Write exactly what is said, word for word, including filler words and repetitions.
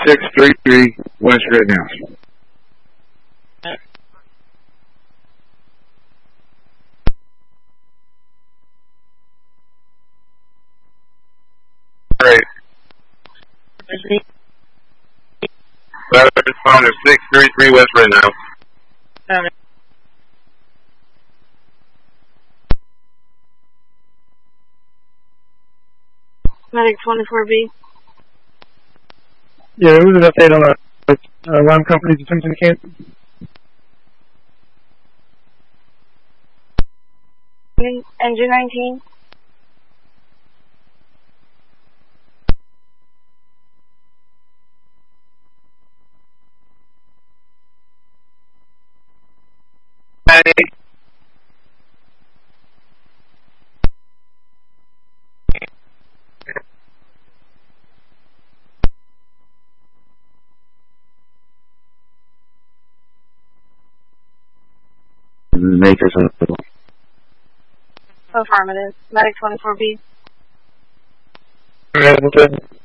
six three three West Rittenhouse. Great. Last responder six three three West Rittenhouse. Um, Medic twenty-four B. Yeah, there was an update on the uh, alarm company's attention camp. Engine nineteen. Hey. Makers Hospital. Affirmative. Medic twenty-four B. Alright, well,